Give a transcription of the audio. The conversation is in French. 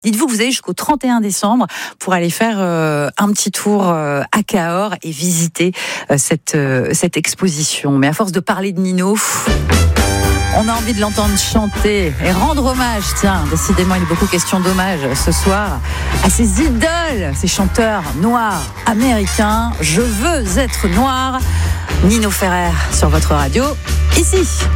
Dites-vous que vous avez jusqu'au 31 décembre pour aller faire un petit tour à Cahors et visiter cette exposition. Mais à force de parler de Nino, on a envie de l'entendre chanter et rendre hommage. Tiens, décidément, il est beaucoup question d'hommage ce soir à ces idoles, ces chanteurs noirs américains. Je veux être noir. Nino Ferrer sur votre radio, ici.